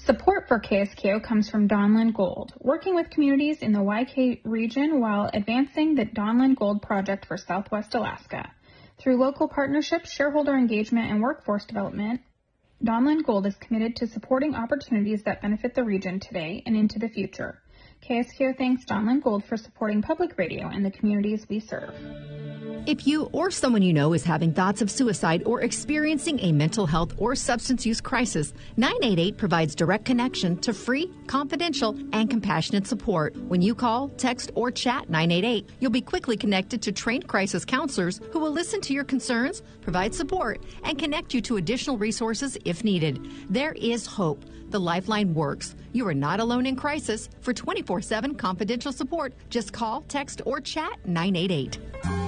Support for KSKO comes from Donlin Gold, working with communities in the YK region while advancing the Donlin Gold project for Southwest Alaska. Through local partnerships, shareholder engagement, and workforce development, Donlin Gold is committed to supporting opportunities that benefit the region today and into the future. KSKO thanks Donlin Gold for supporting public radio and the communities we serve. If you or someone you know is having thoughts of suicide or experiencing a mental health or substance use crisis, 988 provides direct connection to free, confidential, and compassionate support. When you call, text, or chat 988, you'll be quickly connected to trained crisis counselors who will listen to your concerns, provide support, and connect you to additional resources if needed. There is hope. The Lifeline works. You are not alone in crisis. For 24/7 confidential support, just call, text, or chat 988.